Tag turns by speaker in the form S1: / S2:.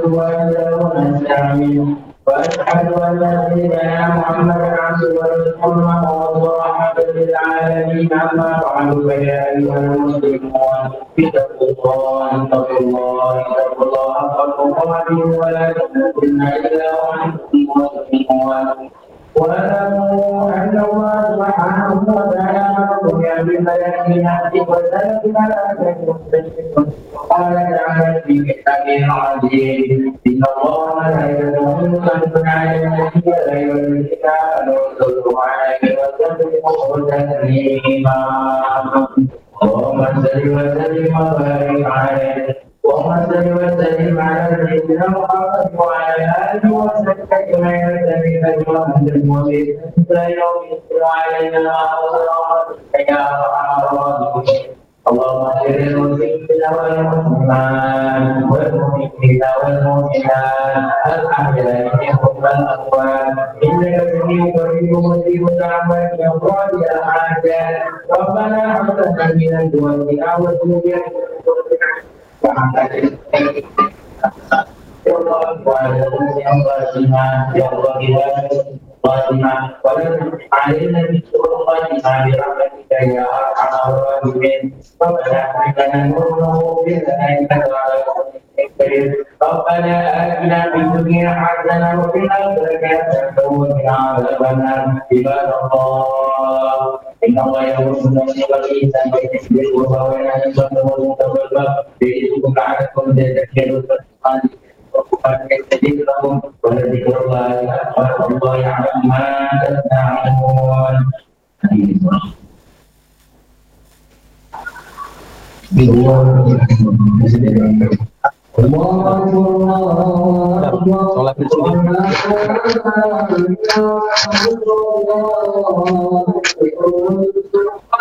S1: وحده ونستعينه وأشهد أن سيدنا محمدا عبده ورسوله ورحمة للعالمين أما بعد فيا أيها المسلمون اتقوا الله حق تقاته ولا تموتن إلا وأنتم مسلمون واعلموا أن الله سبحانه وتعالى أمركم بملائكته وسلم ملائكته قال تعالى في كتابه العزيز إن الله ملائكته يصلون على النبي يا أيها الذين آمنوا صلوا عليه وسلموا تسليما اللهم صل وسلم وبارك عليه اللهم صل وسلم على سيدنا محمد وعلى آله وصحبه أجمعين الذين أجمعهم بالمؤمنين إلى يوم الدين علينا وصلواتك يا أرحم الراحمين اللهم اغفر للمسلمين والمسلمات والمؤمنين والمؤمنات الأحياء منهم والأموات إنك سميع قريب مجيب دعوات يقضي الحاجات ربنا هب لنا من أزواجنا وذرياتنا يا الله وعلى يا الله فاطمة ولن علينا بسوء فاطمة برحمتك يا أرحم الراحمين ربنا أعطنا نوره بذلك ربنا آتنا في الدنيا حسنة وفي الآخرة حسنة وقنا عذاب النار عباد الله إن الله يأمر بالعدل والإحسان وإيتاء ذي القربى وينهى عن الفحشاء والمنكر والبغي يعظكم لعلكم تذكرون يستجيب لهم ولذكر الله أكبر والله يعلم ما تصنعون.
S2: Sholat di sini.